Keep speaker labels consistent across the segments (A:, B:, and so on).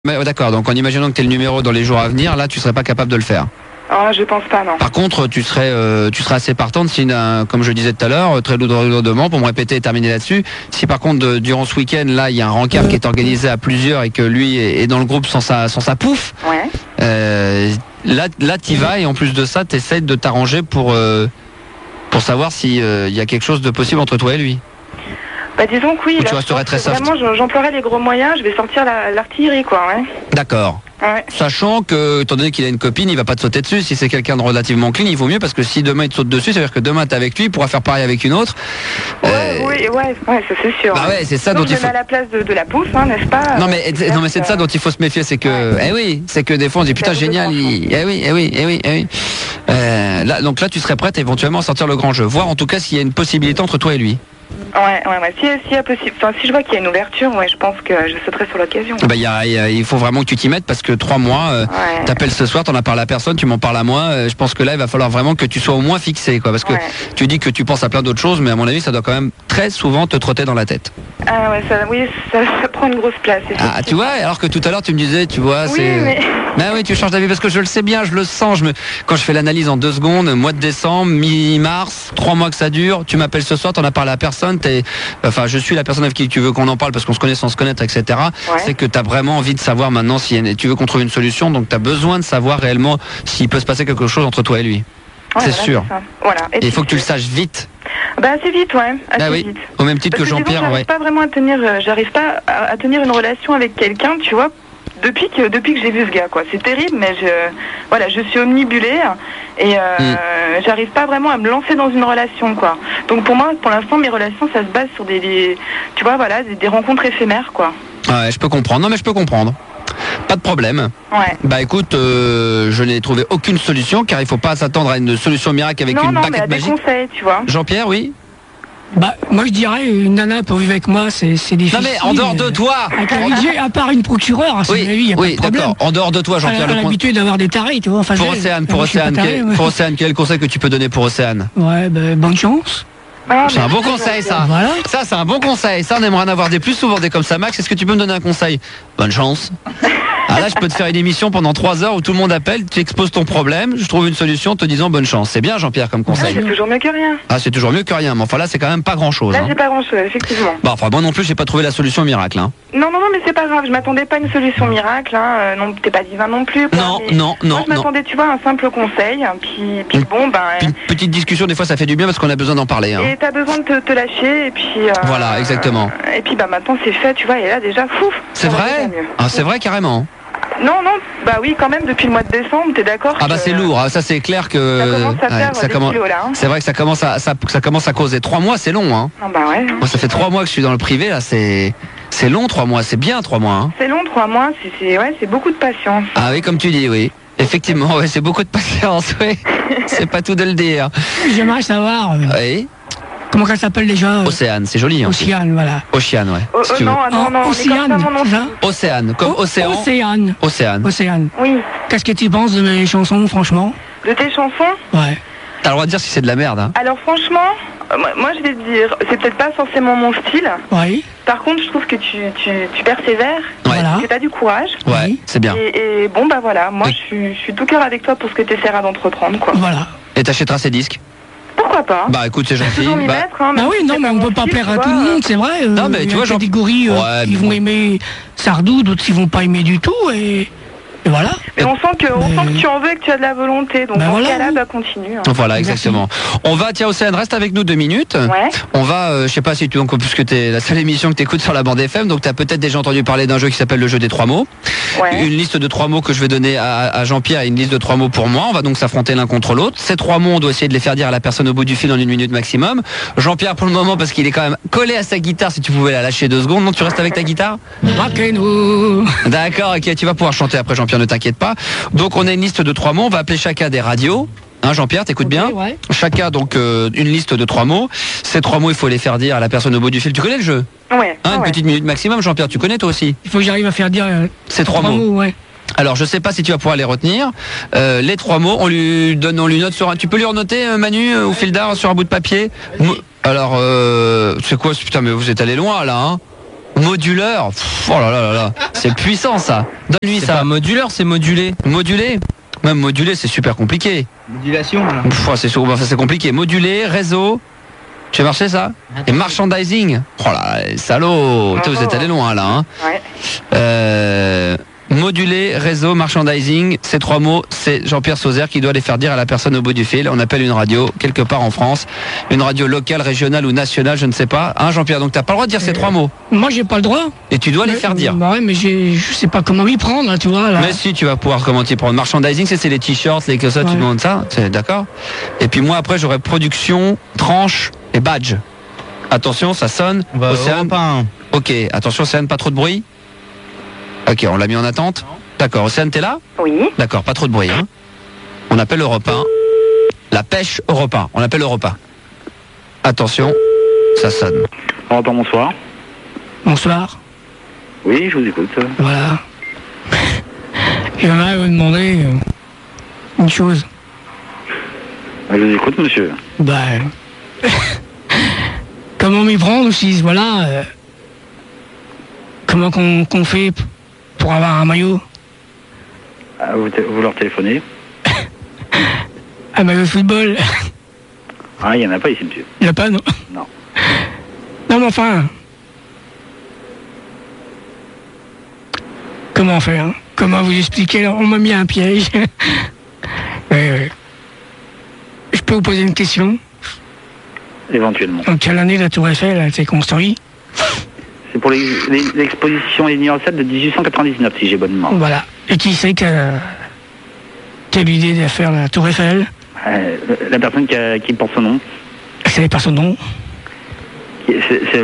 A: D'accord, donc en imaginant que tu es le numéro dans les jours à venir, là tu serais pas capable de le faire.
B: Ah, je pense pas, non.
A: Par contre, tu serais assez partante si, comme je disais tout à l'heure, très lourdement, pour me répéter et terminer là-dessus. Si par contre, durant ce week-end, là, il y a un rencard qui est organisé à plusieurs et que lui est dans le groupe sans sa pouffe,
B: ouais.
A: Là t'y vas et en plus de ça, t'essayes de t'arranger pour savoir si il y a quelque chose de possible entre toi et lui.
B: Bah disons que oui,
A: ou
B: là,
A: tu resterais très soft.
B: Vraiment, j'emploierais les gros moyens, je vais sortir l'artillerie, quoi, ouais.
A: D'accord.
B: Ouais.
A: Sachant que, étant donné qu'il a une copine, il va pas te sauter dessus. Si c'est quelqu'un de relativement clean, il vaut mieux parce que si demain il te saute dessus, ça veut dire que demain t'es avec lui, il pourra faire pareil avec une autre.
B: Ouais, ça c'est sûr.
A: Bah ouais, c'est ça dont il faut.
B: À la place de la pouffe, hein, n'est-ce pas?
A: Non mais c'est de ça dont il faut se méfier, c'est que, c'est que des fois on dit putain génial, là, donc là tu serais prête éventuellement à sortir le grand jeu, voir en tout cas s'il y a une possibilité entre toi et lui.
B: Ouais. Si je vois qu'il y a une ouverture, je pense que je sauterai sur l'occasion.
A: Bah, il faut vraiment que tu t'y mettes parce que 3 mois, t'appelles ce soir, t'en as parlé à personne, tu m'en parles à moi. Je pense que là, il va falloir vraiment que tu sois au moins fixé, quoi. Parce que tu dis que tu penses à plein d'autres choses, mais à mon avis, ça doit quand même très souvent te trotter dans la tête.
B: Ah ouais, ça prend une grosse place.
A: Ah, tu vois, alors que tout à l'heure, tu me disais, tu vois,
B: mais
A: tu changes d'avis parce que je le sais bien, je le sens. Quand je fais l'analyse en 2 secondes, mois de décembre, mi-mars, 3 mois que ça dure, tu m'appelles ce soir, t'en as parlé à personne. Je suis la personne avec qui tu veux qu'on en parle parce qu'on se connaît sans se connaître, etc. C'est que tu as vraiment envie de savoir maintenant si tu veux qu'on trouve une solution, donc tu as besoin de savoir réellement s'il peut se passer quelque chose entre toi et lui. C'est sûr.
B: Voilà.
A: Et il faut que tu le saches vite.
B: Bah assez vite, vite.
A: Au même titre que Jean-Pierre,
B: j'arrive pas à tenir une relation avec quelqu'un, tu vois. Depuis que j'ai vu ce gars, quoi. C'est terrible, mais je suis omnibulée et j'arrive pas vraiment à me lancer dans une relation, quoi. Donc pour moi, pour l'instant, mes relations, ça se base sur des rencontres éphémères, quoi.
A: Ouais, je peux comprendre. Non, mais je peux comprendre. Pas de problème.
B: Ouais.
A: Bah écoute, je n'ai trouvé aucune solution car il faut pas s'attendre à une solution miracle avec une baguette magique.
B: Des conseils, tu vois.
A: Jean-Pierre, oui.
C: Bah, moi je dirais une nana pour vivre avec moi, c'est difficile.
A: Non mais en dehors de toi,
C: à part une procureure, à
A: oui,
C: il y a pas de problème.
A: D'accord. En dehors de toi, Jean-Pierre,
C: elle a l'habitude d'avoir des tarés, tu vois. Enfin,
A: pour Océane, quel est le conseil que tu peux donner pour Océane?
C: Ouais, bonne chance.
A: C'est un bon conseil, ça.
C: Voilà.
A: Ça, c'est un bon conseil. Ça, on aimerait en avoir des plus souvent des comme ça. Max, est-ce que tu peux me donner un conseil? Bonne chance. Ah là, je peux te faire une émission pendant 3 heures où tout le monde appelle, tu exposes ton problème, je trouve une solution en te disant bonne chance. C'est bien, Jean-Pierre, comme conseil.
B: C'est toujours mieux que rien.
A: Ah, c'est toujours mieux que rien, mais enfin là, c'est quand même pas grand-chose.
B: Là, c'est pas grand-chose, effectivement.
A: Bah, enfin, moi non plus, j'ai pas trouvé la solution miracle. Hein.
B: Non, mais c'est pas grave, je m'attendais pas à une solution miracle, hein. Non, t'es pas divin non plus. Quoi,
A: non.
B: Moi, je m'attendais, tu vois, à un simple conseil, puis
A: une petite discussion, des fois, ça fait du bien parce qu'on a besoin d'en parler. Hein.
B: Et t'as besoin de te lâcher, et puis...
A: voilà, exactement.
B: Et puis, maintenant, c'est fait, tu vois, et là, déjà,
A: c'est vrai. Ah, c'est vrai, carrément.
B: Non, bah oui, quand même, depuis le mois de décembre, t'es d'accord?
A: Ah bah c'est lourd, hein. Ça c'est clair que...
B: Ça commence à faire des kilos, là. Hein.
A: C'est vrai que ça commence à causer. 3 mois, c'est long, hein.
B: Ah bah ouais.
A: Moi, ça fait 3 mois que je suis dans le privé, là, c'est long, 3 mois, c'est bien 3 mois. Hein.
B: C'est long, 3 mois, c'est beaucoup de patience.
A: Ah oui, comme tu dis, oui. Effectivement, ouais, c'est beaucoup de patience, oui. C'est pas tout de le dire.
C: J'aimerais savoir...
A: Oui.
C: Comment qu'elle s'appelle déjà?
A: Océane, c'est joli. Hein.
C: Océane, voilà.
A: Océane, ouais.
B: Si non,
C: Océane,
A: Océane, comme océan.
C: Océane.
B: Oui.
C: Qu'est-ce que tu penses de mes chansons, franchement?
B: De tes chansons?
C: Ouais.
A: T'as le droit de dire si c'est de la merde. Hein.
B: Alors franchement, moi je vais te dire, c'est peut-être pas forcément mon style.
C: Oui.
B: Par contre, je trouve que tu persévères, que t'as du courage.
A: Ouais, c'est bien.
B: Et bon, bah voilà, moi je suis tout cœur avec toi pour ce que tu essaieras d'entreprendre, quoi.
C: Voilà.
A: Et t'achèteras ces disques?
B: Pourquoi pas?
A: Bah écoute, c'est gentil.
C: Oui, non, mais on peut pas plaire à tout le monde, c'est vrai.
A: Non, mais tu vois,
C: des catégories qui vont aimer Sardou, d'autres qui vont pas aimer du tout, et voilà.
B: Mais on sent que tu en veux et que tu as de la volonté, donc dans ce cas-là, continue. Hein.
A: Voilà, exactement. On va, tiens, Océane, reste avec nous 2 minutes.
B: Ouais.
A: On va, je sais pas si tu, donc, puisque t'es la seule émission que t'écoutes sur la bande FM, donc t'as peut-être déjà entendu parler d'un jeu qui s'appelle le jeu des 3 mots.
B: Ouais.
A: Une liste de 3 mots que je vais donner à Jean-Pierre et une liste de 3 mots pour moi. On va donc s'affronter l'un contre l'autre. Ces 3 mots, on doit essayer de les faire dire à la personne au bout du fil en 1 minute maximum. Jean-Pierre, pour le moment, parce qu'il est quand même collé à sa guitare, si tu pouvais la lâcher 2 secondes. Non, tu restes avec ta guitare? D'accord, ok, tu vas pouvoir chanter après, Jean-Pierre, ne t'inquiète pas. Donc on a une liste de 3 mots, on va appeler chacun des radios. Hein, Jean-Pierre, t'écoutes bien?
C: Ouais.
A: Chacun donc une liste de 3 mots. Ces 3 mots, il faut les faire dire à la personne au bout du fil. Tu connais le jeu?
B: Ouais.
A: Une petite minute maximum, Jean-Pierre, tu connais toi aussi?
C: Il faut que j'arrive à faire dire
A: ces 3 mots.
C: Ouais.
A: Alors je sais pas si tu vas pouvoir les retenir. Les 3 mots, on lui note sur un... Tu peux lui renoter, Manu, au fil d'art, sur un bout de papier? Alors, c'est quoi? Putain, mais vous êtes allé loin là, hein? Moduleur. Oh là là là là. C'est puissant ça. Donne-lui ça.
D: C'est pas moduleur, c'est modulé.
A: Modulé. Même modulé, c'est super compliqué.
D: Modulation, là.
A: C'est compliqué. Modulé, réseau. Tu as marché ça? Et merchandising. Oh là, les salauds. Vous êtes allés loin là. Hein.
B: Ouais.
A: Modulé, réseau, merchandising, ces 3 mots, c'est Jean-Pierre Sauzère qui doit les faire dire à la personne au bout du fil. On appelle une radio, quelque part en France, une radio locale, régionale ou nationale, je ne sais pas. Hein, Jean-Pierre, donc t'as pas le droit de dire ces 3 mots.
C: Moi, j'ai pas le droit.
A: Et tu dois les faire dire.
C: Bah ouais, mais je sais pas comment m'y prendre, hein, tu vois. Là.
A: Mais si, tu vas pouvoir comment t'y prendre. Merchandising, c'est les t-shirts, les que ça, tu demandes ça, c'est d'accord. Et puis moi, après, j'aurai production, tranche et badge. Attention, ça sonne. Océane. Ok, attention, Océane, pas trop de bruit. Ok, on l'a mis en attente. D'accord, Océane, t'es là?
B: Oui.
A: D'accord, pas trop de bruit. Hein. On appelle Europe 1. La pêche Europe 1. On appelle Europe 1. Attention, ça sonne.
E: Europe 1, bonsoir.
C: Bonsoir.
E: Oui, je vous écoute.
C: Voilà. J'aimerais vous demander une chose.
E: Je vous écoute, monsieur.
C: Bah... comment m'y prendre aussi, voilà. Comment qu'on fait pour avoir un maillot?
E: Vous leur téléphonez?
C: Un maillot de football?
E: Ah, il n'y en a pas ici, monsieur.
C: Il n'y en a pas, non?
E: Non.
C: Non, mais enfin... Comment faire, hein? Comment vous expliquer? On m'a mis un piège. Oui. Je peux vous poser une question?
E: Éventuellement.
C: En quelle année la Tour Eiffel a été construite?
E: C'est pour l'exposition universelle de 1899, si j'ai bonne mémoire.
C: Voilà. Et qui c'est qui a l'idée de faire la Tour Eiffel?
E: La personne qui porte son nom.
C: C'est pas son nom.
E: C'est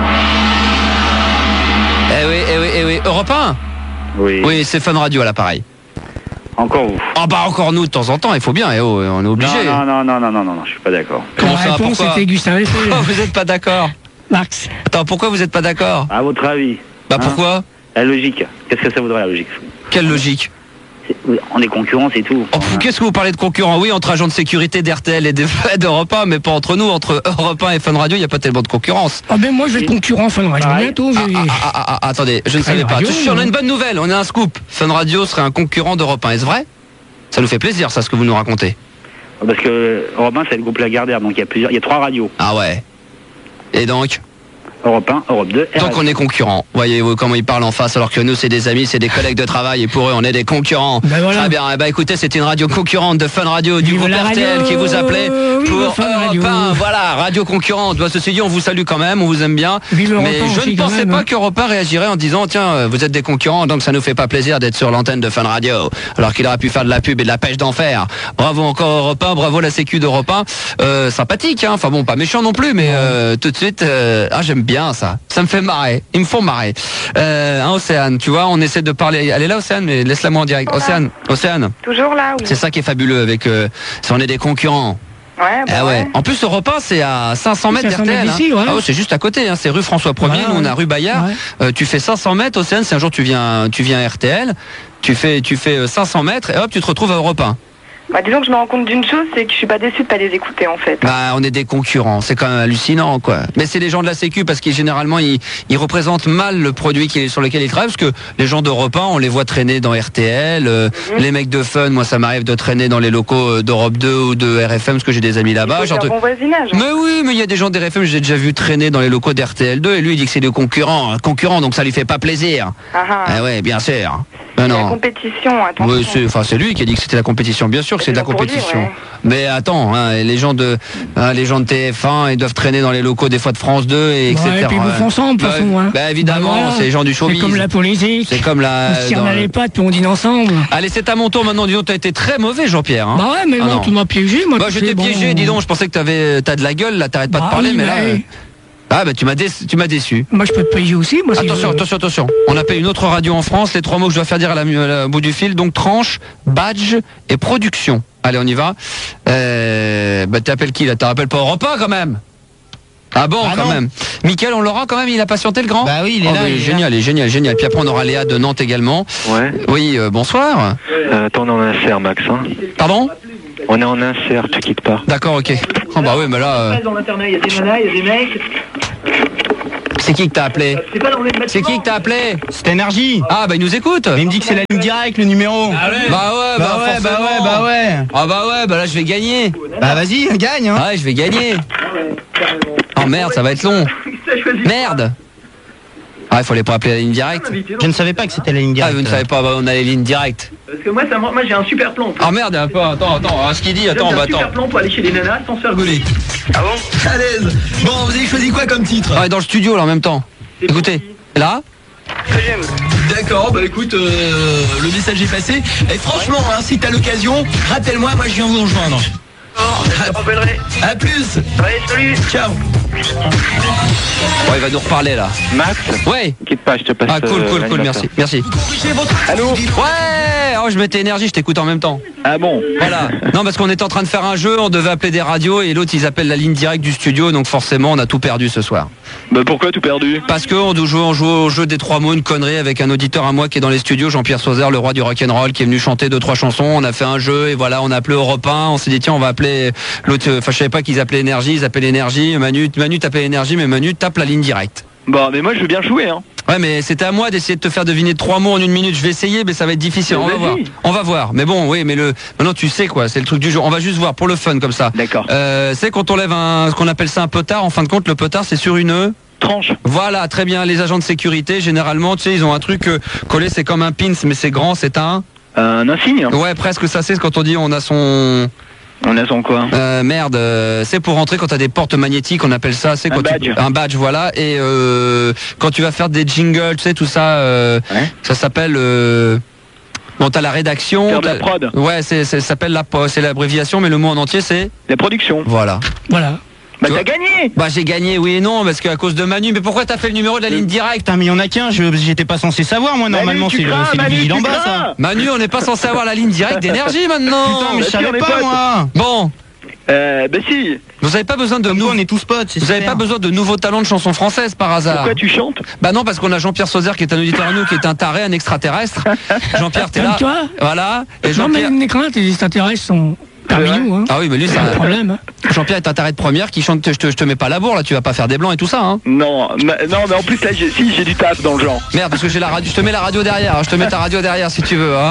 A: Eh oui. Europe 1?
E: Oui.
A: Oui, c'est Fun Radio à l'appareil.
E: Encore vous.
A: Ah bah encore nous de temps en temps, il faut bien, on est obligé.
E: Non, je suis pas d'accord.
A: Comment
C: La
A: ça,
C: réponse
A: pourquoi?
C: c'était Gustave Eiffel.
A: Pourquoi vous êtes pas d'accord?
C: Max.
A: Attends, pourquoi vous êtes pas d'accord?
E: À votre avis.
A: Bah pourquoi?
E: La logique. Qu'est-ce que ça voudrait, la logique?
A: Quelle logique?
E: On est concurrents, c'est tout.
A: Oh, qu'est-ce que vous parlez de concurrents? Oui, entre agents de sécurité d'RTL et d'Europe 1, mais pas entre nous. Entre Europe 1 et Fun Radio, il n'y a pas tellement de concurrence.
C: Ah ben moi je vais être concurrent Fun Radio bientôt.
A: Attendez, je ne savais pas. Attention, on a une bonne nouvelle, on a un scoop. Fun Radio serait un concurrent d'Europe 1, est-ce vrai? Ça nous fait plaisir, ça, ce que vous nous racontez.
E: Parce que Europe 1, c'est le groupe Lagardère, donc il y a 3 radios.
A: Ah ouais. Et donc?
E: Europe 1, Europe 2,
A: Donc on est concurrents. Voyez-vous comment ils parlent en face, alors que nous c'est des amis, c'est des collègues de travail, et pour eux on est des concurrents.
C: Ben voilà.
A: Très bien. Bah écoutez, c'était une radio concurrente de Fun Radio du
C: Vive
A: groupe
C: la
A: RTL
C: radio.
A: qui vous appelait
C: Vive
A: pour
C: Fun Radio.
A: Europe 1. Voilà, radio concurrente. Bah, ceci dit, on vous salue quand même, on vous aime bien.
C: Vive Europe
A: Mais
C: 1
A: je
C: aussi,
A: ne
C: quand
A: pensais
C: même,
A: pas
C: hein.
A: qu'Europe 1 réagirait en disant tiens, vous êtes des concurrents, donc ça nous fait pas plaisir d'être sur l'antenne de Fun Radio. Alors qu'il aurait pu faire de la pub et de la pêche d'enfer. Bravo encore Europe 1, bravo la sécu d'Europe 1. Sympathique, hein. Enfin bon, pas méchant non plus, mais tout de suite, j'aime bien ça. Ça me fait marrer. Ils me font marrer. Océane, tu vois, on essaie de parler. Elle est là, Océane, mais laisse-la moi en direct. Océane.
B: Toujours là, oui.
A: C'est ça qui est fabuleux avec. Si on est des concurrents.
B: Ouais, bah
A: Ouais. En plus, Europe 1, c'est à 500 mètres
C: 500
A: d'RTL.
C: mètres d'ici, ouais.
A: Ah ouais, c'est juste à côté. Hein. C'est rue François 1er.
C: Voilà,
A: Nous, on a rue Bayard.
C: Ouais.
A: Tu fais 500 mètres, Océane. Si un jour tu viens à RTL, tu fais 500 mètres et hop, tu te retrouves à Europe 1.
B: Bah, disons que je me rends compte d'une chose, c'est que je suis pas déçue de pas les écouter en fait.
A: Bah, on est des concurrents, c'est quand même hallucinant, quoi. Mais c'est les gens de la Sécu parce qu'ils généralement ils représentent mal le produit sur lequel ils travaillent, parce que les gens d'Europe 1, on les voit traîner dans RTL, les mecs de Fun, moi ça m'arrive de traîner dans les locaux d'Europe 2 ou de RFM parce que j'ai des amis là-bas.
B: C'est un bon voisinage.
A: Mais oui, mais il y a des gens d'RFM, j'ai déjà vu traîner dans les locaux d'RTL 2 et lui il dit que c'est des concurrents, donc ça lui fait pas plaisir. Eh ouais, bien sûr.
B: La compétition, attention.
A: Oui, c'est lui qui a dit que c'était la compétition, bien sûr que c'est de la compétition.
B: Ouais.
A: Mais attends, hein, les gens de TF1, ils doivent traîner dans les locaux des fois de France 2 et etc.
C: Et puis ils bouffent ensemble, de toute façon. Hein.
A: Bah évidemment,
C: Bah, voilà.
A: c'est les gens du showbiz.
C: C'est comme la politique.
A: C'est comme la.
C: On se tire dans les pattes puis on dîne ensemble.
A: Allez, c'est à mon tour maintenant. Dis donc, t'as été très mauvais, Jean-Pierre. Hein.
C: Bah ouais, mais non, tu m'as piégé, moi.
A: Bah, je t'ai piégé, dis donc. Je pensais que t'as de la gueule, là, t'arrêtes pas de parler, mais là. Ah bah tu m'as déçu.
C: Moi je peux te payer aussi, moi.
A: Attention. On appelle une autre radio en France. Les 3 mots que je dois faire dire au bout du fil. Donc tranche, badge et production. Allez, on y va. T'appelles qui là? T'en rappelles pas Europe 1 quand même? Ah bon, quand même. Mickaël, on l'aura quand même, il a patienté le grand?
D: Bah oui, il est là.
A: Génial. Puis après on aura Léa de Nantes également.
F: Ouais.
A: Oui, bonsoir.
F: Attends, on est en insert, Max. Hein.
A: Pardon?
F: On est en insert, tu quittes pas.
A: D'accord, ok. Oh bah oui, mais là...
G: Dans l'internet, il y a des nanas, il y a des mecs.
A: C'est qui que t'as appelé? C'est qui que t'as appelé?
G: C'est Énergie.
A: Ah bah il nous écoute.
G: Il me dit que c'est la ligne directe, le numéro.
A: Bah ouais,
G: bah ouais.
A: Ah bah ouais, bah là je vais gagner.
G: Bah vas-y, gagne. Hein.
A: Ouais, je vais gagner. Oh merde, ça va être long. Merde. Ah, il fallait pas appeler la ligne directe.
G: Je ne savais pas que c'était la ligne
A: Ah,
G: directe.
A: vous ne savez pas, bah, on a les lignes directes.
H: Parce que moi j'ai un super plan.
A: Ah merde, attends, ce qu'il dit, attends,
H: J'ai
A: bah
H: un
A: attends.
H: super plan pour aller chez les nanas sans se faire gauler.
I: Ah bon?
H: À l'aise. Bon, vous avez choisi quoi comme titre?
A: Ah, dans le studio là en même temps. Écoutez, là.
H: D'accord, bah écoute, le message est passé. Et franchement, hein, si t'as l'occasion, rappelle-moi, moi je viens vous rejoindre.
I: Je te rappellerai.
H: A plus.
I: Allez, salut.
H: Ciao.
A: Bon, il va nous reparler là.
F: Max,
A: Ouais.
F: quitte pas, je te passe.
A: Ah cool, merci.
H: Corrigez votre...
I: Allô?
A: Ouais. Oh, je mettais énergie, je t'écoute en même temps.
F: Ah bon?
A: Voilà. Non, parce qu'on était en train de faire un jeu, on devait appeler des radios et l'autre ils appellent la ligne directe du studio, donc forcément on a tout perdu ce soir.
F: Bah pourquoi tout perdu?
A: Parce qu'on joue au jeu des 3 mots, une connerie avec un auditeur à moi qui est dans les studios, Jean-Pierre Sauzère, le roi du rock'n'roll, qui est venu chanter 2-3 chansons. On a fait un jeu et voilà, on a appelé Europe 1. On s'est dit tiens, on va appeler l'autre. Enfin, je savais pas qu'ils appelaient Énergie, ils appelaient Énergie. Manu t'appelait Énergie, mais Manu tape la ligne directe.
F: Bah mais moi je veux bien jouer hein.
A: Ouais, mais c'était à moi d'essayer de te faire deviner 3 mots en 1 minute. Je vais essayer, mais ça va être difficile.
F: Mais
A: On va
F: vas-y.
A: voir. On va voir. Mais bon, oui, mais maintenant tu sais quoi, c'est le truc du jour. On va juste voir pour le fun comme ça.
F: D'accord.
A: C'est quand on lève ce qu'on appelle ça un potard. En fin de compte, le potard c'est sur une.
F: Tranche.
A: Voilà, très bien. Les agents de sécurité, généralement, tu sais, ils ont un truc collé, c'est comme un pins, mais c'est grand, c'est un.
F: Un insigne.
A: Ouais, presque ça, c'est quand on dit on a son.
F: On a son quoi?
A: C'est pour rentrer quand t'as des portes magnétiques, on appelle ça. C'est
F: Un
A: quand
F: badge.
A: Un badge, voilà. Et quand tu vas faire des jingles, tu sais, tout ça,
F: Ouais.
A: ça s'appelle. Bon, t'as la rédaction.
F: Faire de la
A: t'as-
F: prod.
A: Ouais, ça s'appelle c'est l'abréviation, mais le mot en entier c'est.
F: La production.
A: Voilà.
C: Voilà.
F: Bah
A: Tu
F: t'as
A: vois
F: gagné.
A: Bah j'ai gagné, oui et non, parce qu'à cause de Manu. Mais pourquoi t'as fait le numéro de la ligne directe?
G: Putain, mais il y en a qu'un, j'étais pas censé savoir, moi, normalement, c'est le vigile en bas, ça.
A: Manu, on n'est pas censé avoir la ligne directe d'énergie maintenant.
G: Putain, mais je
F: bah, si, on
G: savais
F: est
G: pas,
F: potes.
G: moi.
A: Bon,
F: Bah si.
A: vous avez pas besoin de
G: Comme quoi,
A: nous.
G: on est tous potes, c'est
A: Vous avez
G: super.
A: pas besoin de nouveaux talents de chansons françaises par hasard.
F: Pourquoi tu chantes?
A: Bah non, parce qu'on a Jean-Pierre Sauzère qui est un auditeur à nous, qui est un taré, un extraterrestre. Jean-Pierre, t'es là.
C: Comme toi.
A: Voilà. Et
C: Non, mais
A: Jean-Pierre.
C: les craintes, les extraterrestres sont parmi nous. Hein.
A: Ah oui, mais lui, c'est
C: Pas de
A: un
C: problème. Hein.
A: Jean-Pierre est un taré de première qui chante. Je te mets pas la bourre là, tu vas pas faire des blancs et tout ça, hein.
F: Non, non, mais en plus là j'ai du taf dans le genre.
A: Merde, parce que j'ai la radio. Je te mets la radio derrière. Hein. Je te mets ta radio derrière si tu veux, hein.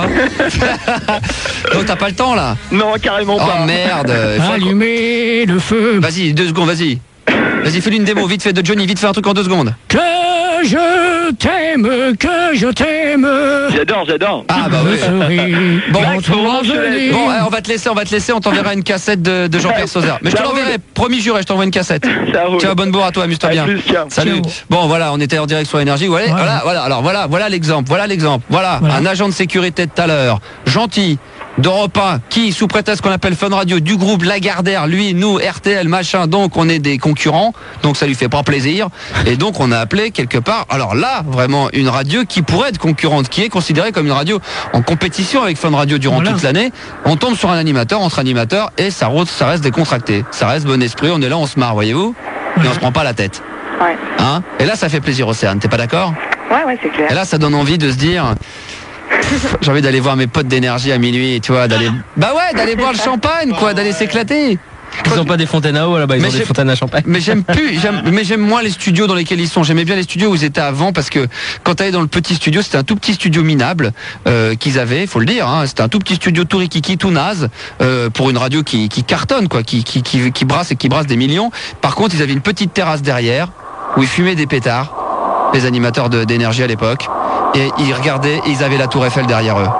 A: Donc t'as pas le temps là.
F: Non, carrément
A: Oh
F: pas.
A: merde. Il faut-
C: Allumer le feu.
A: Vas-y, 2 secondes, vas-y. Vas-y, fais-lui une démo, vite fait de Johnny, vite fait un truc en 2 secondes.
C: Que je t'aime, que je t'aime.
F: J'adore.
A: Ah bah
C: Je
A: oui.
C: serai
A: Bon,
C: dans ton avenir.
A: Bon, on va te laisser, on t'enverra une cassette de Jean-Pierre Sauzère. Mais je te
F: Ça
A: l'enverrai,
F: roule.
A: promis juré, je t'envoie une cassette.
F: Ça roule.
A: Ciao, bonne bourre à toi, amuse-toi
F: À
A: bien.
F: plus, ciao.
A: Salut.
C: Ciao.
A: Bon, voilà, on était en direct sur Énergie. Voilà l'exemple. Voilà,
C: Voilà.
A: un agent de sécurité de tout à l'heure, gentil, d'Europe 1, qui, sous prétexte qu'on appelle Fun Radio, du groupe Lagardère, lui, nous, RTL, machin, donc on est des concurrents, donc ça lui fait pas plaisir. Et donc on a appelé quelque part, alors là, vraiment, une radio qui pourrait être concurrente, qui est considérée comme une radio en compétition avec Fun Radio durant
C: Voilà.
A: toute l'année. On tombe sur un animateur, entre animateurs, et ça reste décontracté. Ça reste bon esprit, on est là, on se marre, voyez-vous, et on se prend pas la tête.
B: Ouais.
A: Hein, et là, ça fait plaisir, Océane, t'es pas d'accord?
B: Ouais, c'est clair.
A: Et là, ça donne envie de se dire, j'ai envie d'aller voir mes potes d'énergie à minuit, tu vois, d'aller boire le champagne, quoi, d'aller s'éclater.
D: Ils ont pas des fontaines à eau là-bas, ils
A: Mais
D: ont des
A: j'ai-
D: fontaines à champagne.
A: Mais j'aime moins les studios dans lesquels ils sont. J'aimais bien les studios où ils étaient avant parce que quand tu allais dans le petit studio, c'était un tout petit studio minable qu'ils avaient, faut le dire. Hein, c'était un tout petit studio tout rikiki, tout naze pour une radio qui cartonne, quoi, qui brasse et qui brasse des millions. Par contre, ils avaient une petite terrasse derrière où ils fumaient des pétards, les animateurs d'énergie à l'époque, et ils regardaient et ils avaient la Tour Eiffel derrière eux.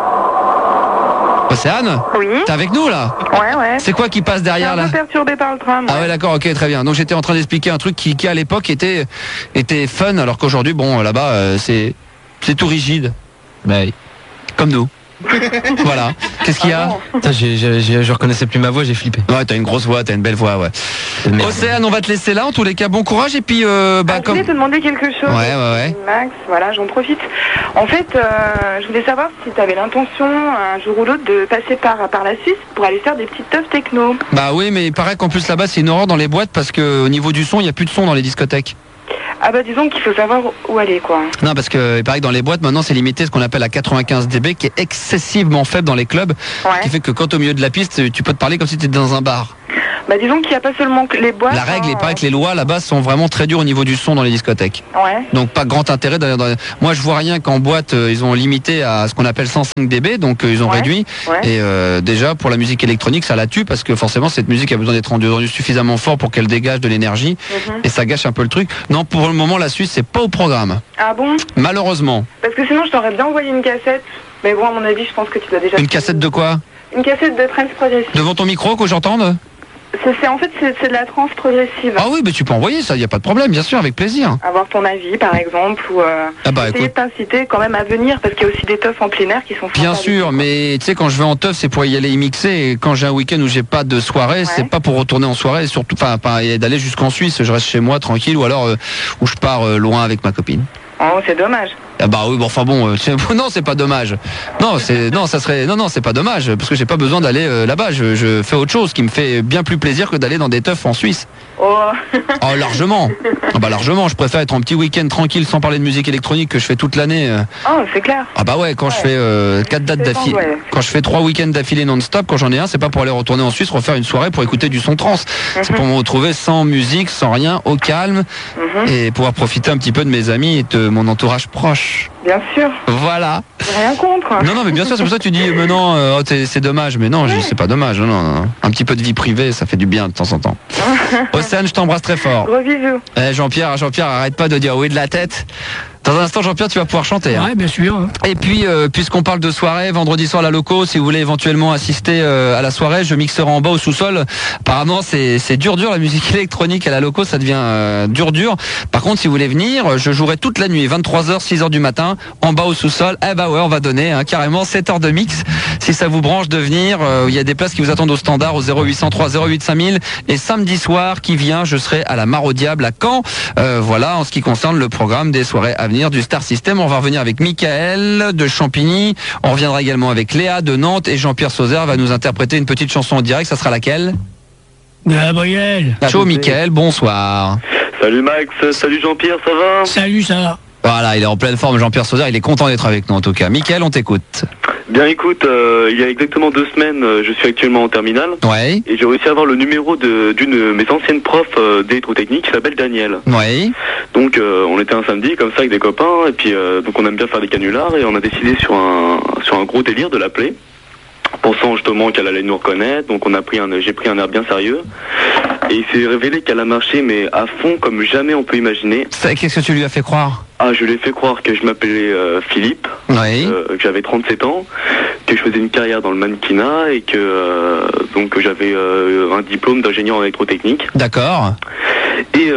A: Océane,
B: Oui.
A: t'es avec nous là?
B: Ouais.
A: C'est quoi qui passe
B: Je suis
A: derrière
B: un
A: là?
B: peu perturbé par le tram.
A: Ah ouais, d'accord, ok, très bien. Donc j'étais en train d'expliquer un truc qui à l'époque était fun, alors qu'aujourd'hui, bon, là-bas, c'est tout rigide,
D: Bah oui.
A: comme nous. Voilà. Qu'est-ce qu'il y a?
D: Putain, je reconnaissais plus ma voix, j'ai flippé.
A: Ouais, t'as une grosse voix, t'as une belle voix, ouais.
D: Merde.
A: Océane, on va te laisser là. En tous les cas, bon courage et puis
B: Je voulais te demander quelque chose.
A: Ouais.
B: Max, voilà, j'en profite. En fait, je voulais savoir si tu avais l'intention, un jour ou l'autre, de passer par la Suisse pour aller faire des petites teufs techno.
A: Bah oui, mais il paraît qu'en plus là-bas, c'est une horreur dans les boîtes parce que au niveau du son, il y a plus de son dans les discothèques.
B: Ah bah disons qu'il faut savoir où aller, quoi.
A: Non, parce que il paraît que dans les boîtes, maintenant, c'est limité ce qu'on appelle à 95 dB, qui est excessivement faible dans les clubs,
B: Ouais.
A: qui fait que quand au milieu de la piste, tu peux te parler comme si tu étais dans un bar.
B: Bah disons qu'il n'y a pas seulement que les boîtes.
A: La règle, il paraît que les lois là-bas sont vraiment très dures au niveau du son dans les discothèques.
B: Ouais.
A: Donc pas grand intérêt d'aller dans... Moi je vois rien qu'en boîte ils ont limité à ce qu'on appelle 105 dB, donc ils ont réduit.
B: Ouais.
A: Et déjà pour la musique électronique ça la tue parce que forcément cette musique a besoin d'être rendue suffisamment fort pour qu'elle dégage de l'énergie et ça gâche un peu le truc. Non, pour le moment la Suisse c'est pas au programme.
B: Ah bon?
A: Malheureusement.
B: Parce que sinon je t'aurais bien envoyé une cassette. Mais bon à mon avis je pense que tu l'as déjà.
A: Une cassette de quoi?
B: Une cassette de trance progressive.
A: Devant ton micro que j'entende?
B: En fait, c'est de la trance progressive.
A: Ah oui, mais tu peux envoyer ça, il n'y a pas de problème, bien sûr, avec plaisir.
B: Avoir ton avis, par exemple, ou essayer de t'inciter quand même à venir, parce qu'il y a aussi des teufs en plein air qui sont
A: bien sûr, mais tu sais, quand je vais en teuf, c'est pour y aller y mixer, et quand j'ai un week-end où j'ai pas de soirée, c'est pas pour retourner en soirée, et surtout, et d'aller jusqu'en Suisse, je reste chez moi tranquille, ou alors où je pars loin avec ma copine.
B: Oh, c'est dommage.
A: Ah bah oui, bon, enfin bon, non, c'est pas dommage. Non, c'est pas dommage, parce que j'ai pas besoin d'aller là-bas. Je fais autre chose qui me fait bien plus plaisir que d'aller dans des teufs en Suisse.
B: Oh.
A: Oh, largement. Ah bah largement, je préfère être en petit week-end tranquille sans parler de musique électronique que je fais toute l'année.
B: Oh, c'est clair.
A: Ah bah ouais, quand je fais 4 dates d'affilée, quand je fais 3 week-ends d'affilée non-stop, quand j'en ai un, c'est pas pour aller retourner en Suisse refaire une soirée pour écouter du son trans. C'est pour me retrouver sans musique, sans rien, au calme et pouvoir profiter un petit peu de mes amis et de mon entourage proche.
B: Bien sûr.
A: Voilà.
B: Rien contre.
A: Non, mais bien sûr, c'est pour ça que tu dis, mais non, c'est dommage. Mais non, c'est pas dommage. Non. Un petit peu de vie privée, ça fait du bien de temps en temps. Océane, je t'embrasse très fort.
B: Gros bisous.
A: Jean-Pierre, arrête pas de dire oui de la tête. Dans un instant, Jean-Pierre, tu vas pouvoir chanter.
C: Ouais, bien sûr.
A: Et puis, puisqu'on parle de soirée, vendredi soir à la Loco, si vous voulez éventuellement assister à la soirée, je mixerai en bas au sous-sol. Apparemment, c'est dur la musique électronique à la Loco, ça devient dur. Par contre, si vous voulez venir, je jouerai toute la nuit, 23h, 6h du matin, en bas au sous-sol. Eh bah ouais, on va donner carrément 7 heures de mix. Si ça vous branche de venir, il y a des places qui vous attendent au standard au 0803 08 5000. Et samedi soir qui vient, je serai à la Mare au Diable à Caen. Voilà, en ce qui concerne le programme des soirées à venir du Star System. On va revenir avec Michael de Champigny. On reviendra également avec Léa de Nantes et Jean-Pierre Sauzère va nous interpréter une petite chanson en direct. Ça sera laquelle?
C: Gabriel.
A: Ciao Michael, bonsoir.
I: Salut Max, salut Jean-Pierre, ça va?
C: Salut, ça va.
A: Voilà, il est en pleine forme, Jean-Pierre Sauzère. Il est content d'être avec nous en tout cas. Michael, on t'écoute.
I: Bien écoute, il y a exactement 2 semaines, je suis actuellement en terminale.
A: Ouais.
I: Et j'ai réussi à avoir le numéro d'une de mes anciennes profs d'électrotechnique qui s'appelle Daniel.
A: Ouais.
I: Donc on était un samedi comme ça avec des copains et puis donc on aime bien faire des canulars et on a décidé sur un gros délire de l'appeler. Pensant justement qu'elle allait nous reconnaître, donc j'ai pris un air bien sérieux et il s'est révélé qu'elle a marché mais à fond comme jamais on peut imaginer.
A: Qu'est-ce que tu lui as fait croire?
I: Ah, je lui ai fait croire que je m'appelais Philippe, que j'avais 37 ans, que je faisais une carrière dans le mannequinat et que donc j'avais un diplôme d'ingénieur en électrotechnique.
A: D'accord.
I: Et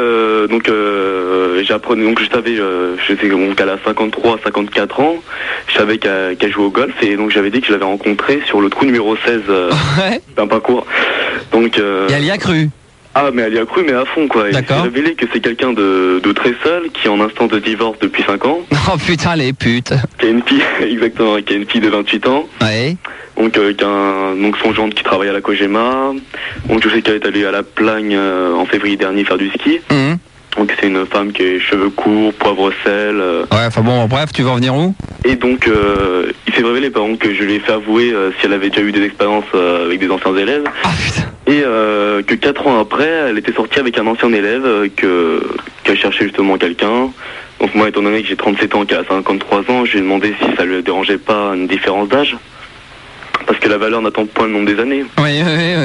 I: j'apprenais, donc je savais, qu'elle a 53, 54 ans, je savais qu'elle jouait au golf et donc j'avais dit que je l'avais rencontrée sur le trou numéro 16 d'un parcours. Donc,
A: et elle y a cru.
I: Ah, mais elle y a cru, mais à fond, quoi. Il s'est révélé que c'est quelqu'un de très seul, qui est en instance de divorce depuis 5 ans.
A: Oh putain, les putes.
I: Qui a une fille, exactement, qui a une fille de 28 ans.
A: Ouais.
I: Donc, donc son gendre qui travaille à la Cogema. Donc, je sais qu'elle est allée à la Plagne en février dernier faire du ski. Donc, c'est une femme qui a cheveux courts, poivre sel.
A: Ouais, enfin bon, bref, tu vas en venir où?
I: Et donc, il s'est révélé, par exemple, que je lui ai fait avouer si elle avait déjà eu des expériences avec des anciens élèves.
A: Ah putain.
I: Et que 4 ans après, elle était sortie avec un ancien élève qu'elle cherchait justement quelqu'un. Donc moi, étant donné que j'ai 37 ans, qu'elle a 53 ans, je lui ai demandé si ça lui dérangeait pas une différence d'âge. Parce que la valeur n'attend point le nombre des années.
A: Oui.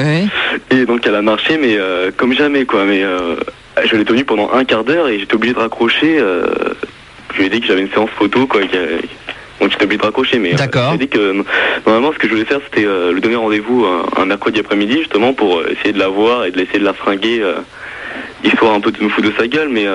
I: Et donc elle a marché, mais comme jamais, quoi. Mais je l'ai tenue pendant un quart d'heure et j'étais obligé de raccrocher. Je lui ai dit que j'avais une séance photo, quoi. Donc j'étais obligé de raccrocher, mais j'ai dit que normalement ce que je voulais faire c'était lui donner rendez-vous un mercredi après-midi justement pour essayer de la voir et de l'essayer de la fringuer, histoire un peu de me foutre de sa gueule, mais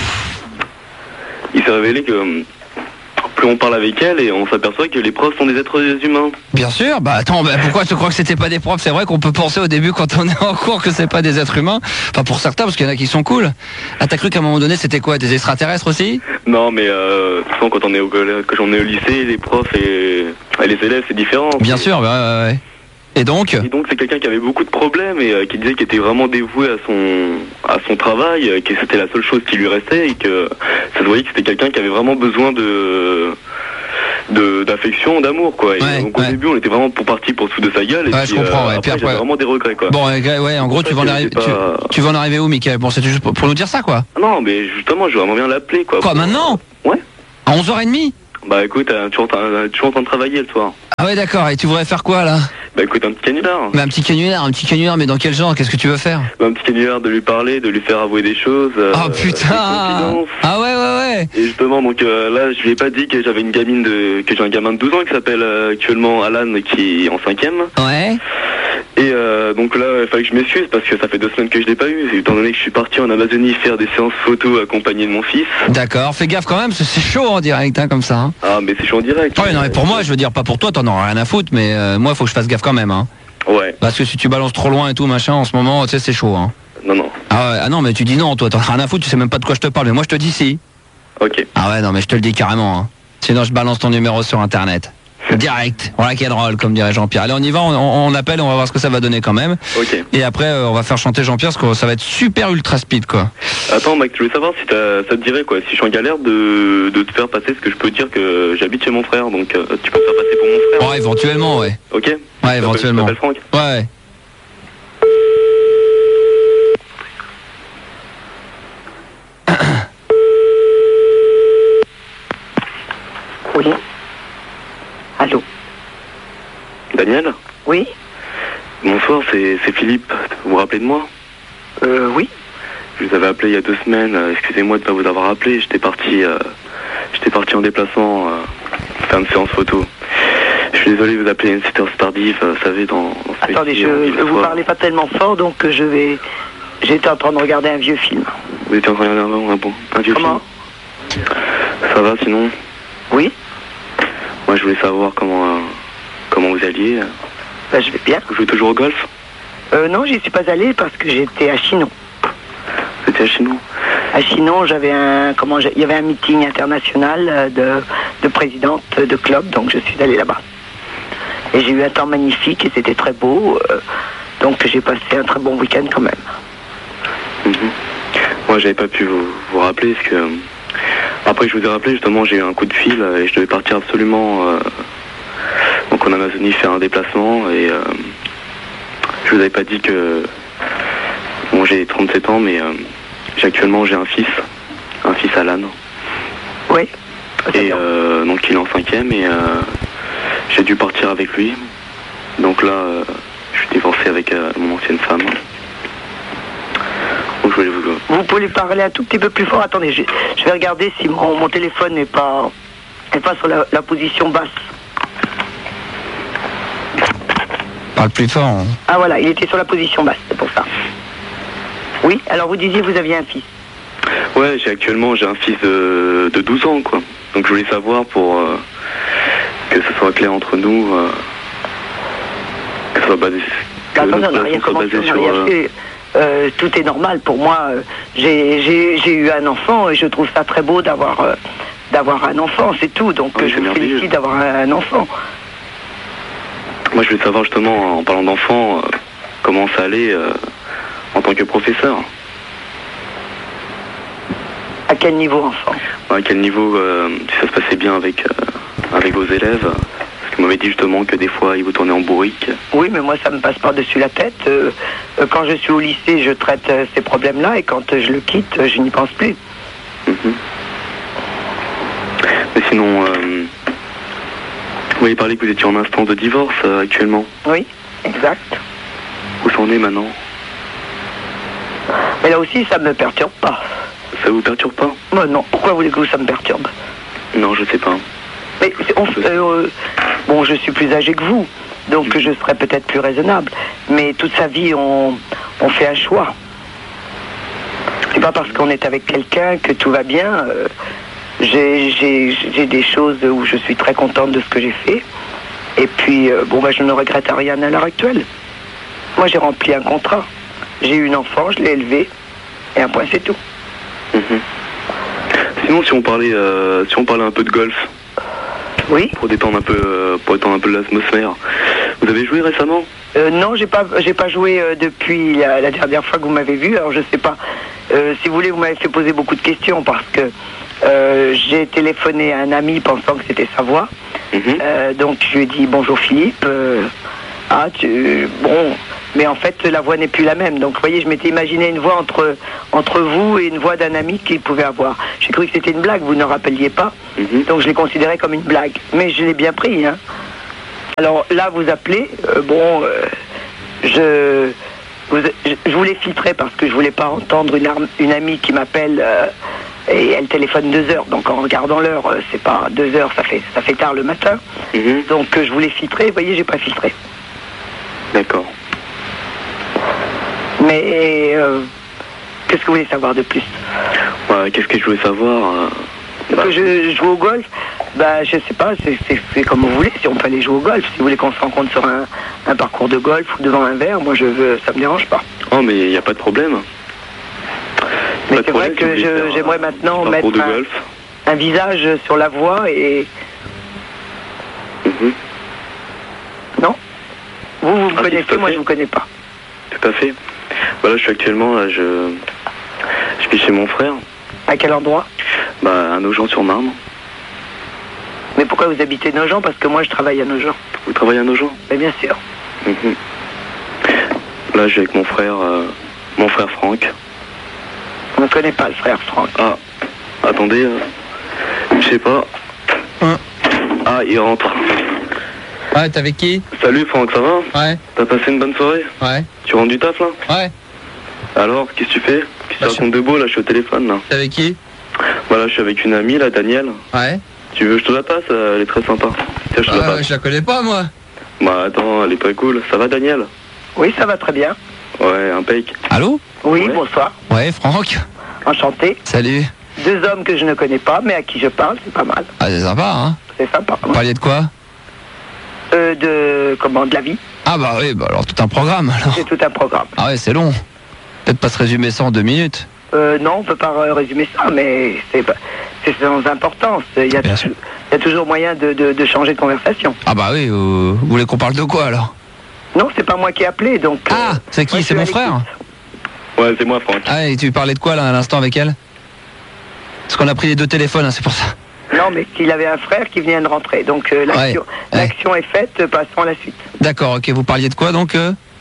I: il s'est révélé que plus on parle avec elle et on s'aperçoit que les profs sont des êtres humains.
A: Bien sûr, bah attends, pourquoi tu crois que c'était pas des profs? C'est vrai qu'on peut penser au début quand on est en cours que c'est pas des êtres humains. Enfin pour certains, parce qu'il y en a qui sont cool. Ah, t'as cru qu'à un moment donné c'était quoi, des extraterrestres aussi?
I: Non mais quand on est au lycée, les profs et les élèves c'est différent.
A: Bien sûr, ouais. Et donc
I: c'est quelqu'un qui avait beaucoup de problèmes et qui disait qu'il était vraiment dévoué à son travail, que c'était la seule chose qui lui restait et que ça se voyait que c'était quelqu'un qui avait vraiment besoin d'affection, d'amour, quoi. Et donc au début, on était vraiment parti pour se foutre de sa gueule. Et puis,
A: je comprends.
I: après,
A: puis
I: j'avais vraiment des regrets, quoi.
A: Bon, ouais, en gros, tu vas en arriver où, Mickaël? Bon, c'est juste pour nous dire ça, quoi.
I: Non, mais justement, je veux vraiment bien l'appeler, quoi.
A: Quoi, maintenant?
I: Ouais.
A: À 11h30?
I: Bah écoute, toujours en train de travailler le soir.
A: Ah ouais, d'accord. Et tu voudrais faire quoi, là?
I: Bah écoute, un petit canular.
A: Mais un petit canular, mais dans quel genre? Qu'est-ce que tu veux faire?
I: Bah, un petit canular, de lui parler, de lui faire avouer des choses.
A: Oh putain! Ah ouais.
I: Et justement, donc là, je lui ai pas dit que j'avais que j'ai un gamin de 12 ans qui s'appelle actuellement Alan, qui est en 5e.
A: Ouais.
I: Et donc là, il fallait que je m'excuse parce que ça fait 2 semaines que je l'ai pas eu, étant donné que je suis parti en Amazonie faire des séances photos accompagné de mon fils.
A: D'accord, fais gaffe quand même, parce que c'est chaud en direct, hein, comme ça. Hein.
I: Ah, mais c'est chaud en direct.
A: Ouais, non, mais pour moi, je veux dire, pas pour toi, t'en auras rien à foutre, mais moi, faut que je fasse gaffe quand même. Hein.
I: Ouais.
A: Parce que si tu balances trop loin et tout, machin, en ce moment, tu sais, c'est chaud. Hein.
I: Non.
A: Ah non, mais tu dis non, toi, t'en as rien à foutre, tu sais même pas de quoi je te parle, mais moi, je te dis si.
I: Ok.
A: Ah ouais, non, mais je te le dis carrément. Hein. Sinon, je balance ton numéro sur Internet. Direct, on rock'n'roll comme dirait Jean-Pierre. Allez, on y va, on appelle, on va voir ce que ça va donner quand même.
I: Ok.
A: Et après, on va faire chanter Jean-Pierre, parce que ça va être super ultra speed, quoi.
I: Attends, Max, je voulais savoir si ça te dirait, quoi, si je suis en galère de te faire passer, ce que je peux dire que j'habite chez mon frère, donc tu peux me faire passer pour mon frère.
A: Ouais, éventuellement, ouais.
I: Ok.
A: Ouais, éventuellement.
I: Tu t'appelles Franck?
A: Ouais.
J: Oui. Allô?
I: Daniel?
J: Oui.
I: Bonsoir, c'est Philippe. Vous vous rappelez de moi?
J: Oui.
I: Je vous avais appelé il y a 2 semaines. Excusez-moi de ne pas vous avoir appelé. J'étais parti en déplacement faire une séance photo. Je suis désolé de vous appeler une sitter tardive, vous savez, dans ce
J: Attendez, vous parlez pas tellement fort, donc j'étais en train de regarder un vieux film.
I: Vous étiez en train de regarder un vieux film? Ça va sinon?
J: Oui.
I: Moi je voulais savoir comment vous alliez.
J: Ben, je vais bien.
I: Vous jouez toujours au golf?
J: Non, j'y suis pas allé parce que j'étais à Chinon.
I: Vous étiez à Chinon?
J: À Chinon, il y avait un meeting international de présidente de club, donc je suis allé là-bas. Et j'ai eu un temps magnifique et c'était très beau, donc j'ai passé un très bon week-end quand même.
I: Moi, j'avais pas pu vous rappeler parce que après que je vous ai rappelé, justement, j'ai eu un coup de fil et je devais partir absolument donc en Amazonie faire un déplacement et je vous avais pas dit que bon, j'ai 37 ans, mais actuellement j'ai un fils Alan.
J: Oui.
I: Et donc il est en 5e et j'ai dû partir avec lui. Donc là, je suis divorcé avec mon ancienne femme. Donc je voulais
J: vous pouvez parler un tout petit peu plus fort. Attendez, je vais regarder si mon téléphone n'est pas sur la position basse.
A: Parle plus fort. Hein.
J: Ah voilà, il était sur la position basse, c'est pour ça. Oui, alors vous disiez vous aviez un fils.
I: Ouais, j'ai un fils de 12 ans, quoi. Donc je voulais savoir pour que ce soit clair entre nous, que ce soit basé,
J: on n'a rien commencé, on n'a rien fait. Tout est normal pour moi. J'ai eu un enfant et je trouve ça très beau d'avoir un enfant, c'est tout. Donc je vous félicite d'avoir un enfant.
I: Moi, je voulais savoir justement, en parlant d'enfant, comment ça allait en tant que professeur.
J: À quel niveau, enfant?
I: À quel niveau, si ça se passait bien avec vos élèves? Parce que vous m'avez dit justement que des fois, ils vous tournaient en bourrique.
J: Oui, mais moi, ça me passe par-dessus la tête. Quand je suis au lycée, je traite ces problèmes-là, et quand je le quitte, je n'y pense plus.
I: Mais sinon, vous m'avez parlé que vous étiez en instance de divorce actuellement.
J: Oui, exact.
I: Où ça en est maintenant?
J: Mais là aussi, ça me perturbe pas.
I: Ça vous perturbe pas?
J: Non, pourquoi voulez-vous que ça me perturbe?
I: Non, je sais pas.
J: Mais bon, je suis plus âgé que vous, donc je serais peut-être plus raisonnable. Mais toute sa vie, on fait un choix. C'est pas parce qu'on est avec quelqu'un que tout va bien. J'ai des choses où je suis très contente de ce que j'ai fait. Et puis, je ne regrette rien à l'heure actuelle. Moi, j'ai rempli un contrat. J'ai eu une enfant, je l'ai élevée. Et un point, c'est tout.
I: Sinon, si on parlait un peu de golf.
J: Oui.
I: Pour détendre un peu l'atmosphère. Vous avez joué récemment?
J: Non, j'ai pas joué depuis la dernière fois que vous m'avez vu. Alors je sais pas. Si vous voulez, vous m'avez fait poser beaucoup de questions parce que J'ai téléphoné à un ami pensant que c'était sa voix. Donc je lui ai dit bonjour Philippe. Bon, mais en fait la voix n'est plus la même. Donc vous voyez, je m'étais imaginé une voix entre vous et une voix d'un ami qu'il pouvait avoir. J'ai cru que c'était une blague, vous ne rappeliez pas. Donc je l'ai considéré comme une blague. Mais je l'ai bien pris. Hein. Alors là vous appelez, je voulais filtrer parce que je voulais pas entendre une amie qui m'appelle et elle téléphone 2 heures. Donc en regardant l'heure, c'est pas 2 heures, ça fait tard le matin. Donc je voulais filtrer. Vous voyez, j'ai pas filtré.
I: D'accord.
J: Mais qu'est-ce que vous voulez savoir de plus?
I: Qu'est-ce que je voulais savoir
J: Que je joue au golf? Je sais pas, c'est comme vous voulez. Si on peut aller jouer au golf, si vous voulez qu'on se rencontre sur un parcours de golf ou devant un verre, moi ça me dérange pas.
I: Oh, mais il n'y a pas de problème.
J: Mais c'est vrai que j'aimerais maintenant mettre un visage sur la voie et... Non? Vous me connaissez, moi je vous connais pas.
I: Tout à fait. Là, je suis actuellement, je vis chez mon frère.
J: À quel endroit?
I: À Nogent-sur-Marne.
J: Mais pourquoi vous habitez Nogent? Parce que moi je travaille à Nogent.
I: Vous travaillez à Nogent?
J: Mais bien sûr.
I: Là, je suis avec mon frère Franck.
J: On ne connaît pas le frère Franck.
I: Ah, attendez, je sais pas. Ah, il rentre.
A: Ouais, t'es avec qui?
I: Salut Franck, ça va?
A: Ouais.
I: T'as passé une bonne soirée?
A: Ouais.
I: Tu rentres du taf là?
A: Ouais.
I: Alors, qu'est-ce que tu fais? Qu'est-ce que tu racontes de beau là? Je suis au téléphone là.
A: T'es avec qui?
I: Voilà, je suis avec une amie là, Danielle.
A: Ouais.
I: Tu veux que je te la passe? Elle est très sympa. Tiens, je te la passe.
A: Je la connais pas moi.
I: Attends, elle est très cool. Ça va Danielle?
J: Oui, ça va très bien.
I: Ouais, impec.
A: Allô?
J: Oui, bonsoir.
A: Ouais, Franck.
J: Enchanté.
A: Salut.
J: 2 hommes que je ne connais pas, mais à qui je parle, c'est pas mal.
A: Ah, c'est sympa, hein?
J: C'est sympa.
A: Vous parliez de quoi?
J: De la vie.
A: Ah bah oui, alors tout un programme alors.
J: C'est tout un programme.
A: Ah ouais, c'est long. Peut-être pas se résumer ça en 2 minutes.
J: Non, on peut pas résumer ça, mais c'est sans importance. Il y a toujours moyen de changer de conversation.
A: Ah bah oui, vous voulez qu'on parle de quoi alors?
J: Non, c'est pas moi qui ai appelé, donc...
A: c'est qui? C'est mon frère?
I: Ouais, c'est moi Franck.
A: Ah, et tu parlais de quoi là à l'instant avec elle? Parce qu'on a pris les 2 téléphones, hein, c'est pour ça.
J: Non, mais qu'il avait un frère qui vient de rentrer, donc l'action est faite, passons à la suite.
A: D'accord, ok, vous parliez de quoi donc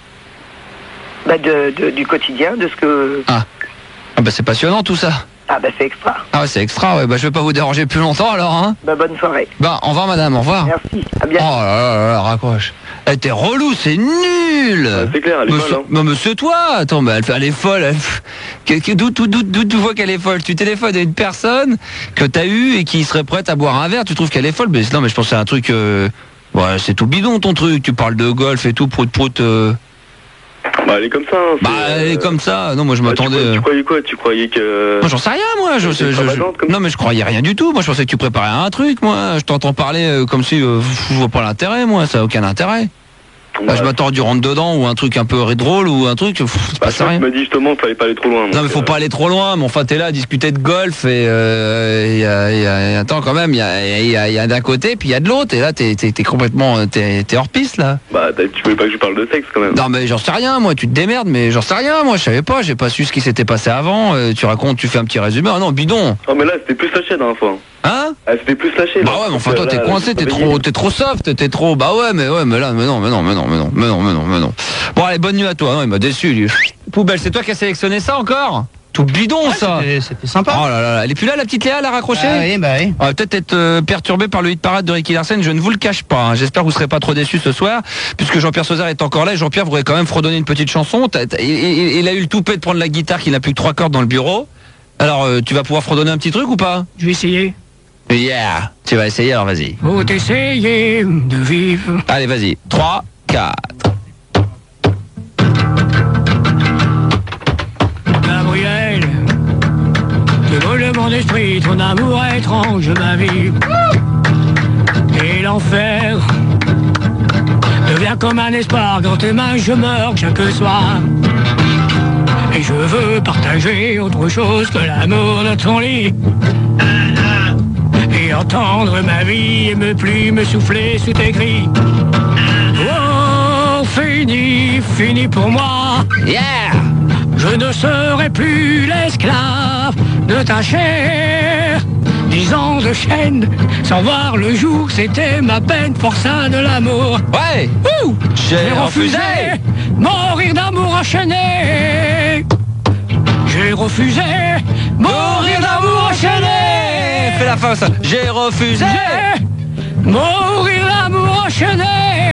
J: du quotidien, de ce que...
A: Ah bah c'est passionnant tout ça.
J: Ah bah c'est extra.
A: Ah ouais, c'est extra, ouais. Je vais pas vous déranger plus longtemps alors, hein.
J: Bonne soirée.
A: Au revoir madame, au revoir.
J: Merci, à bientôt.
A: Oh là, raccroche. Elle était relou, c'est nul.
I: C'est clair, elle est folle, hein.
A: Mais c'est toi. Attends, mais elle est folle. D'où tu vois qu'elle est folle? Tu téléphones à une personne que t'as eue et qui serait prête à boire un verre, tu trouves qu'elle est folle? Mais non, mais je pense que c'est un truc... Ouais, c'est tout bidon ton truc, tu parles de golf et tout, prout.
I: Elle est comme ça. Hein,
A: elle est comme ça. Non, moi je m'attendais.
I: Tu croyais quoi? Tu croyais que...
A: Moi j'en sais rien, moi. Non, mais je croyais rien du tout. Moi je pensais que tu préparais un truc, moi. Je t'entends parler comme si je vois pas l'intérêt, moi. Ça a aucun intérêt. Je m'attends du rentre dedans ou un truc un peu drôle ou un truc. C'est pas ça.
I: Tu m'as dit justement qu'il fallait pas aller trop loin.
A: Non, mais faut pas aller trop loin. Mais enfin, t'es là à discuter de golf et attends quand même. Il y a d'un côté puis il y a de l'autre. Et là, t'es complètement, t'es hors piste là.
I: Tu voulais pas que je parle de sexe quand même.
A: Non, mais j'en sais rien. Moi, tu te démerdes. Mais j'en sais rien. Moi, je savais pas. J'ai pas su ce qui s'était passé avant. Tu racontes, tu fais un petit résumé. Ah non, bidon.
I: Non, mais là, c'était plus lâché la dernière fois.
A: Hein?
I: C'était plus lâché.
A: Bah ouais, mais enfin toi t'es coincé, t'es trop soft, t'es trop... Bah ouais, mais là, mais non. Bon allez, bonne nuit à toi. Non, il m'a déçu lui. Poubelle, c'est toi qui as sélectionné ça encore? Tout bidon ça.
G: C'était sympa.
A: Oh là là, elle est plus là la petite Léa, elle a raccroché?
G: Oui.
A: On va peut-être être perturbé par le hit parade de Ricky Larsen, je ne vous le cache pas. Hein. J'espère que vous serez pas trop déçus ce soir, puisque Jean-Pierre Sauzard est encore là. Et Jean-Pierre voudrait quand même fredonner une petite chanson. Il a eu le toupet de prendre la guitare, qu'il n'a plus que 3 cordes dans le bureau. Alors tu vas pouvoir fredonner un petit truc ou pas?
C: Je vais essayer.
A: Yeah, tu vas essayer, alors vas-y.
C: Faut essayer de vivre.
A: Allez, vas-y. 3, 4.
C: Gabriel, tu voles mon esprit, ton amour étrange, ma vie. Et l'enfer devient comme un espoir, dans tes mains je meurs chaque soir. Et je veux partager autre chose que l'amour de ton lit. Et entendre ma vie et me souffler sous tes cris. Oh, fini pour moi.
A: Yeah.
C: Je ne serai plus l'esclave de ta chair. 10 ans de chaîne, sans voir le jour, c'était ma peine, forçat de l'amour.
A: Ouais.
C: J'ai refusé mourir d'amour enchaîné. J'ai refusé mourir d'amour enchaîné.
A: Fais la fin ça. J'ai refusé
C: mourir d'amour enchaîné.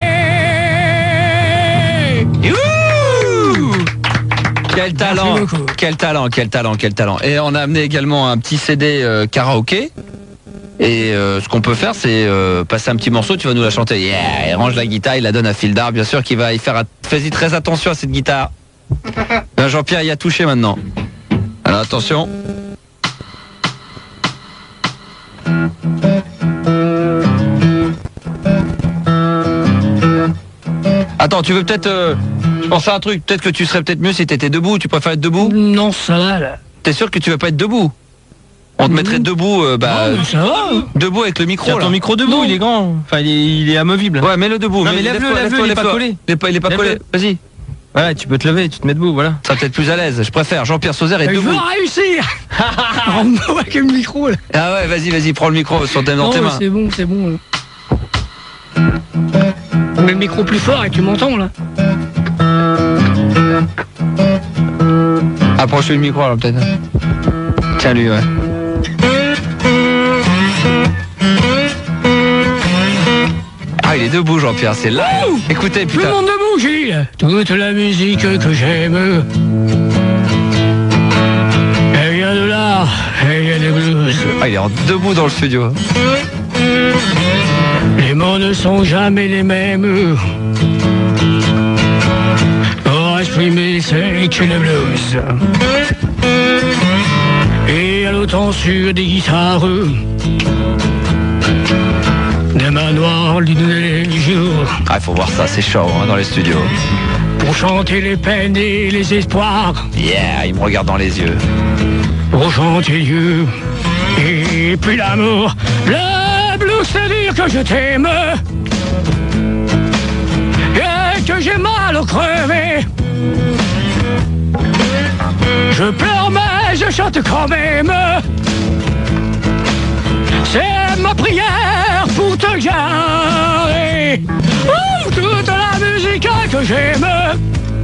A: Quel talent, quel talent, quel talent, quel talent. Et on a amené également un petit CD karaoké. Et ce qu'on peut faire, c'est passer un petit morceau, tu vas nous la chanter. Yeah, il range la guitare, il la donne à Fildar, bien sûr, qui va y faire. Fais-y très attention à cette guitare. Là, Jean-Pierre y a touché maintenant. Alors attention. Attends, tu veux peut-être... je pense à un truc, peut-être que tu serais peut-être mieux si t'étais debout, tu préfères être debout?
C: Non, ça va là.
A: T'es sûr que tu vas pas être debout? On te mettrait debout,
C: non, mais ça va.
A: debout avec le micro.
G: Ton micro debout, il est grand. Enfin, il est amovible.
A: Ouais, mets-le debout.
G: Non, mais lève-le, il est pas collé.
A: Il est pas collé. Vas-y.
G: Ouais, tu peux te lever, tu te mets debout, voilà.
A: Ça va peut-être plus à l'aise. Je préfère. Jean-Pierre Sauzère est debout.
C: Je vais réussir. On voit que le micro là.
A: Ah ouais, vas-y, prends le micro dans tes mains.
C: C'est bon, c'est bon. Mets le micro plus fort et tu m'entends là.
A: Approche le micro alors peut-être. Tiens lui, ouais. Ah, il est debout, Jean-Pierre, c'est là. Écoutez, putain.
C: Tout le monde debout, Gilles. Toute la musique que j'aime. Elle vient de là, elle vient des blues.
A: Ah, il est debout dans le studio.
C: Les mots ne sont jamais les mêmes. Pour exprimer c'est que le blues. Et à l'automne sur des guitares. Des manoirs, l'une des jours.
A: Ah, il faut voir ça, c'est chaud hein, dans les studios.
C: Pour chanter les peines et les espoirs.
A: Yeah, il me regarde dans les yeux.
C: Pour chanter Dieu et puis l'amour. Le blues, c'est dire que je t'aime. Et que j'ai mal au crever. Je pleure mais je chante quand même. C'est ma prière pour te garder. Toute la musique que j'aime.